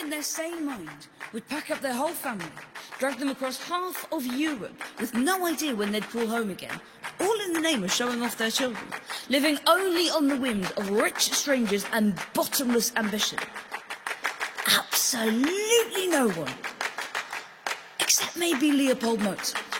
in their sane mind would pack up their whole family, drag them across half of Europe with no idea when they'd call home again, all in the name of showing off their children, living only on the whims of rich strangers and bottomless ambition. Absolutely no one. Except maybe Leopold Mozart.